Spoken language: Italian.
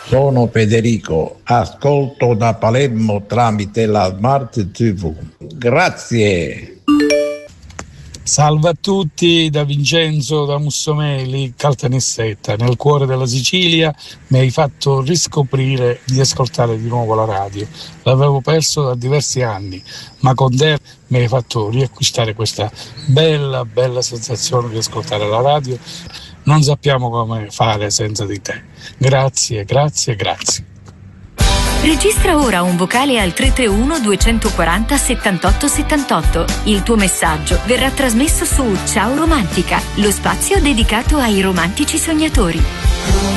Sono Federico, ascolto da Palermo tramite la Smart TV. Grazie. Salve a tutti, da Vincenzo da Mussomeli, Caltanissetta, nel cuore della Sicilia. Mi hai fatto riscoprire di ascoltare di nuovo la radio. L'avevo perso da diversi anni, ma con te mi hai fatto riacquistare questa bella sensazione di ascoltare la radio. Non sappiamo come fare senza di te. Grazie. Registra ora un vocale al 331 240 78 78. Il tuo messaggio verrà trasmesso su Ciao Romantica, lo spazio dedicato ai romantici sognatori.